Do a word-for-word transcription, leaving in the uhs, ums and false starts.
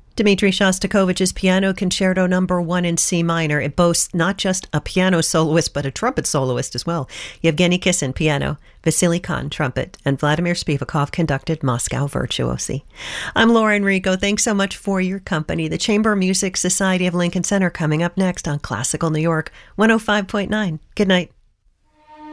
Dmitri Shostakovich's Piano Concerto Number One in C minor. It boasts not just a piano soloist, but a trumpet soloist as well. Yevgeny Kissin, piano, Vasily Kahn, trumpet, and Vladimir Spivakov conducted Moscow Virtuosi. I'm Laura Enrico. Thanks so much for your company. The Chamber Music Society of Lincoln Center coming up next on Classical New York one oh five point nine. Good night.